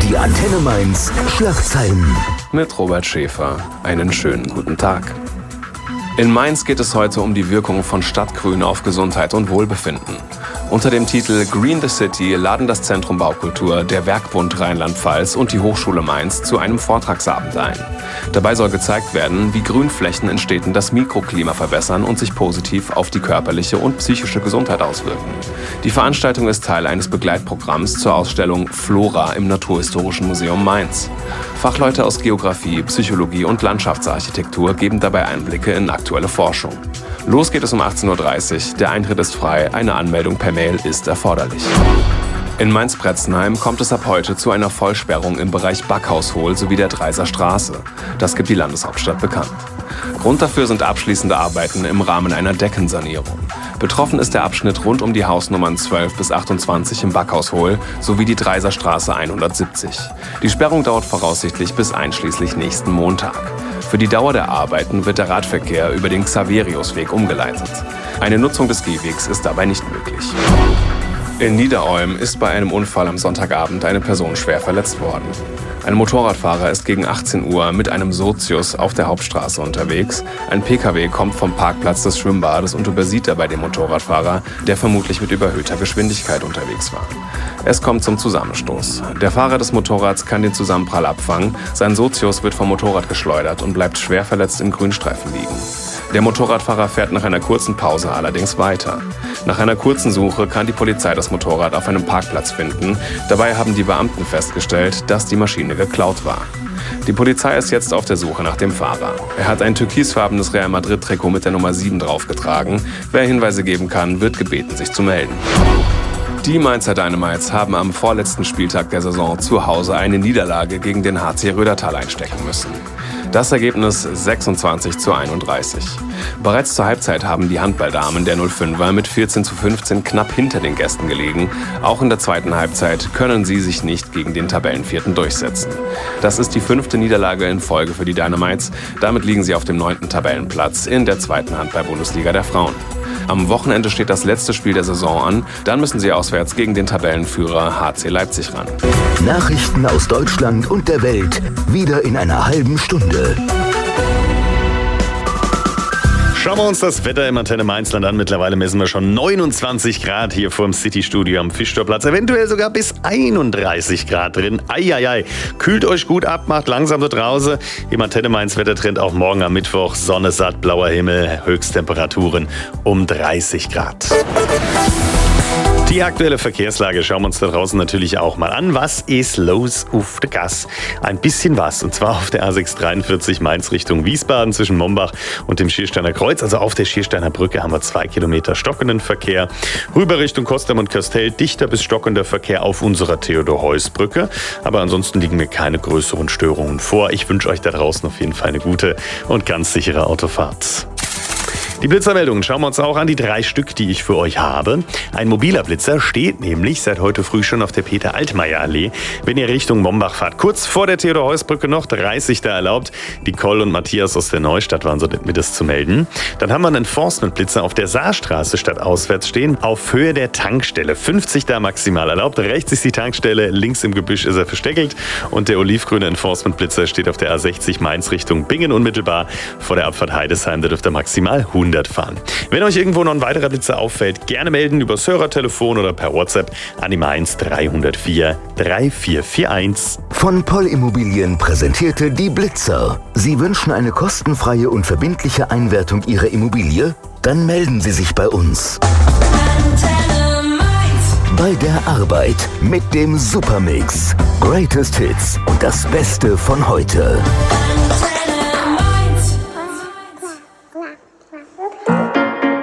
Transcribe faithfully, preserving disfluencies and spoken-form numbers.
Die Antenne Mainz Schlagzeilen. Mit Robert Schäfer. Einen schönen guten Tag. In Mainz geht es heute um die Wirkung von Stadtgrün auf Gesundheit und Wohlbefinden. Unter dem Titel Green the City laden das Zentrum Baukultur, der Werkbund Rheinland-Pfalz und die Hochschule Mainz zu einem Vortragsabend ein. Dabei soll gezeigt werden, wie Grünflächen in Städten das Mikroklima verbessern und sich positiv auf die körperliche und psychische Gesundheit auswirken. Die Veranstaltung ist Teil eines Begleitprogramms zur Ausstellung Flora im Naturhistorischen Museum Mainz. Fachleute aus Geografie, Psychologie und Landschaftsarchitektur geben dabei Einblicke in aktuelle Forschung. Los geht es um achtzehn Uhr dreißig, der Eintritt ist frei, eine Anmeldung per Mail ist erforderlich. In Mainz-Bretzenheim kommt es ab heute zu einer Vollsperrung im Bereich Backhaushohl sowie der Dreiser Straße. Das gibt die Landeshauptstadt bekannt. Grund dafür sind abschließende Arbeiten im Rahmen einer Deckensanierung. Betroffen ist der Abschnitt rund um die Hausnummern zwölf bis achtundzwanzig im Backhaushohl sowie die Dreiser Straße hundertsiebzig. Die Sperrung dauert voraussichtlich bis einschließlich nächsten Montag. Für die Dauer der Arbeiten wird der Radverkehr über den Xaveriusweg umgeleitet. Eine Nutzung des Gehwegs ist dabei nicht möglich. In Niederolm ist bei einem Unfall am Sonntagabend eine Person schwer verletzt worden. Ein Motorradfahrer ist gegen achtzehn Uhr mit einem Sozius auf der Hauptstraße unterwegs. Ein Pkw kommt vom Parkplatz des Schwimmbades und übersieht dabei den Motorradfahrer, der vermutlich mit überhöhter Geschwindigkeit unterwegs war. Es kommt zum Zusammenstoß. Der Fahrer des Motorrads kann den Zusammenprall abfangen, sein Sozius wird vom Motorrad geschleudert und bleibt schwer verletzt im Grünstreifen liegen. Der Motorradfahrer fährt nach einer kurzen Pause allerdings weiter. Nach einer kurzen Suche kann die Polizei das Motorrad auf einem Parkplatz finden. Dabei haben die Beamten festgestellt, dass die Maschine geklaut war. Die Polizei ist jetzt auf der Suche nach dem Fahrer. Er hat ein türkisfarbenes Real Madrid-Trikot mit der Nummer sieben draufgetragen. Wer Hinweise geben kann, wird gebeten, sich zu melden. Die Mainzer Dynamites haben am vorletzten Spieltag der Saison zu Hause eine Niederlage gegen den H C Rödertal einstecken müssen. Das Ergebnis sechsundzwanzig zu einunddreißig. Bereits zur Halbzeit haben die Handballdamen der null fünfer mit vierzehn zu fünfzehn knapp hinter den Gästen gelegen. Auch in der zweiten Halbzeit können sie sich nicht gegen den Tabellenvierten durchsetzen. Das ist die fünfte Niederlage in Folge für die Dynamites. Damit liegen sie auf dem neunten Tabellenplatz in der zweiten Handball-Bundesliga der Frauen. Am Wochenende steht das letzte Spiel der Saison an. Dann müssen sie auswärts gegen den Tabellenführer H C Leipzig ran. Nachrichten aus Deutschland und der Welt. Wieder in einer halben Stunde. Schauen wir uns das Wetter im Antenne Mainzland an. Mittlerweile messen wir schon neunundzwanzig Grad hier vor dem City-Studio am Fischtorplatz. Eventuell sogar bis einunddreißig Grad drin. Eieiei. Kühlt euch gut ab, macht langsam so draußen. Im Antenne Mainz Wettertrend auch morgen am Mittwoch. Sonne satt, blauer Himmel, Höchsttemperaturen um dreißig Grad. Die aktuelle Verkehrslage schauen wir uns da draußen natürlich auch mal an. Was ist los auf der Gas? Ein bisschen was. Und zwar auf der A sechs dreiundvierzig Mainz Richtung Wiesbaden zwischen Mombach und dem Schiersteiner Kreuz. Also auf der Schiersteiner Brücke haben wir zwei Kilometer stockenden Verkehr. Rüber Richtung Kostam und Köstell dichter bis stockender Verkehr auf unserer Theodor-Heuss-Brücke. Aber ansonsten liegen mir keine größeren Störungen vor. Ich wünsche euch da draußen auf jeden Fall eine gute und ganz sichere Autofahrt. Die Blitzermeldungen schauen wir uns auch an, die drei Stück, die ich für euch habe. Ein mobiler Blitzer steht nämlich seit heute früh schon auf der Peter-Altmaier-Allee, wenn ihr Richtung Mombach fahrt. Kurz vor der Theodor-Heuss-Brücke noch, dreißig da erlaubt. Die Koll und Matthias aus der Neustadt waren so nett, mir das zu melden. Dann haben wir einen Enforcement-Blitzer auf der Saarstraße statt auswärts stehen, auf Höhe der Tankstelle. fünfzig da maximal erlaubt. Rechts ist die Tankstelle, links im Gebüsch ist er versteckelt. Und der olivgrüne Enforcement-Blitzer steht auf der A sechzig Mainz Richtung Bingen unmittelbar vor der Abfahrt Heidesheim. Da dürft ihr maximal hundert fahren. Wenn euch irgendwo noch ein weiterer Blitzer auffällt, gerne melden über Hörertelefon oder per WhatsApp an die Mainz drei null vier drei vier vier eins. Von Poll Immobilien präsentierte die Blitzer. Sie wünschen eine kostenfreie und verbindliche Einwertung Ihrer Immobilie? Dann melden Sie sich bei uns. Bei der Arbeit mit dem Supermix. Greatest Hits und das Beste von heute.